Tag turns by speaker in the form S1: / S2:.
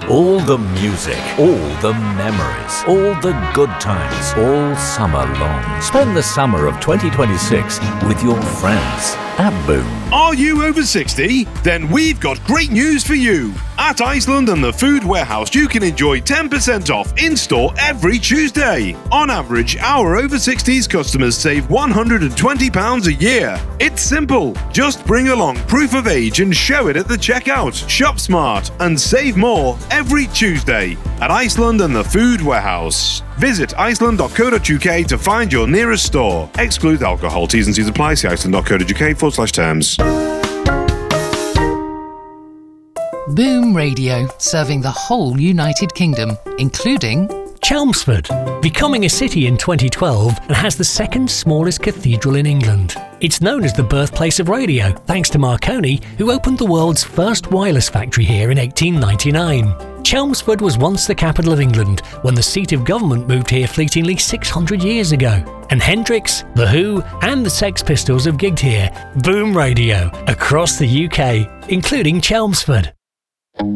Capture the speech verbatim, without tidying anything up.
S1: All the music, all the memories, all the good times, all summer long. Spend the summer of twenty twenty-six with your friends at Boom.
S2: Are you over sixty? Then we've got great news for you. At Iceland and the Food Warehouse, you can enjoy ten percent off in-store every Tuesday. On average, our over sixties customers save one hundred twenty pounds a year. It's simple. Just bring along proof of age and show it at the checkout. Shop smart and save more every Tuesday at Iceland and the Food Warehouse. Visit iceland dot co dot uk to find your nearest store. Exclude alcohol. T's and C's apply. See iceland dot co dot uk forward slash terms.
S3: Boom Radio, serving the whole United Kingdom, including
S4: Chelmsford, becoming a city in twenty twelve and has the second smallest cathedral in England. It's known as the birthplace of radio, thanks to Marconi, who opened the world's first wireless factory here in eighteen ninety-nine. Chelmsford was once the capital of England when the seat of government moved here fleetingly six hundred years ago. And Hendrix, The Who and the Sex Pistols have gigged here. Boom Radio, across the U K, including Chelmsford.